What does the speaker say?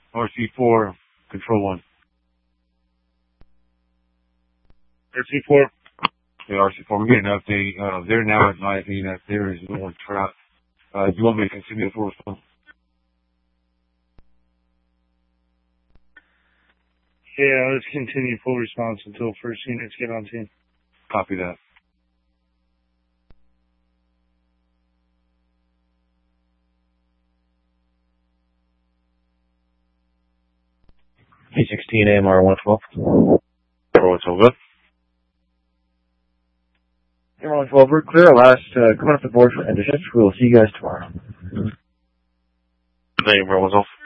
RC4, Control 1. RC4. Yeah, RC4, we're getting an update. They're now advising that there is no one trapped. Do you want me to continue the full response? Yeah, let's continue full response until first units get on scene. Copy that. P16 AMR 112. What's over? AMR 112, we're clear. Last, coming up the board for end of shift. We will see you guys tomorrow. Name, where was off?